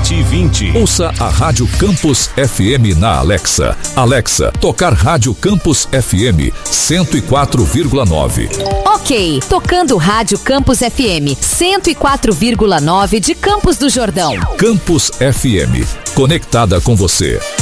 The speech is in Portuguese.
2020. Ouça a Rádio Campus FM na Alexa. Alexa, tocar Rádio Campus FM 104,9. Ok, tocando Rádio Campus FM 104,9 de Campos do Jordão. Campus FM, conectada com você.